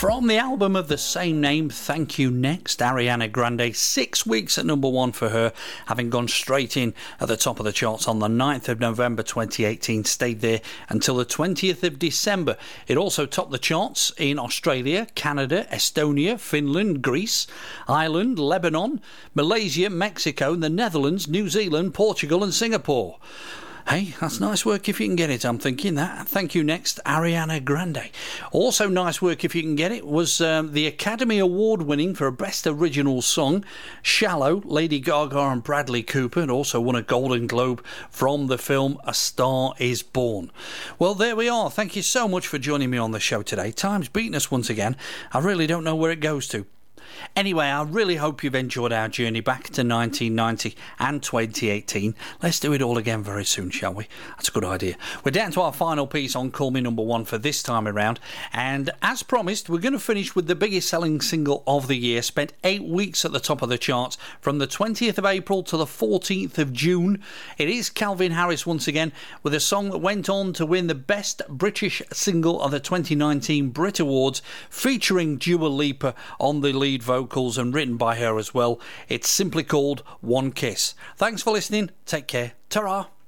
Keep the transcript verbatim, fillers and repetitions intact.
From the album of the same name, Thank You Next, Ariana Grande, six weeks at number one for her, having gone straight in at the top of the charts on the ninth of November twenty eighteen, stayed there until the twentieth of December. It also topped the charts in Australia, Canada, Estonia, Finland, Greece, Ireland, Lebanon, Malaysia, Mexico, the Netherlands, New Zealand, Portugal and Singapore. Hey, that's nice work if you can get it, I'm thinking that. Thank You Next, Ariana Grande. Also nice work if you can get it was um, the Academy Award winning for Best Original Song, Shallow, Lady Gaga and Bradley Cooper, and also won a Golden Globe from the film A Star Is Born. Well, there we are. Thank you so much for joining me on the show today. Time's beaten us once again. I really don't know where it goes to. Anyway, I really hope you've enjoyed our journey back to nineteen ninety and twenty eighteen. Let's do it all again very soon, shall we? That's a good idea. We're down to our final piece on Call Me Number One for this time around, and as promised, we're going to finish with the biggest selling single of the year. Spent eight weeks at the top of the charts from the twentieth of April to the fourteenth of June. It is Calvin Harris once again with a song that went on to win the Best British Single of the twenty nineteen Brit Awards, featuring Dua Lipa on the lead vocals and written by her as well. It's simply called One Kiss. Thanks for listening. Take care. Ta-ra.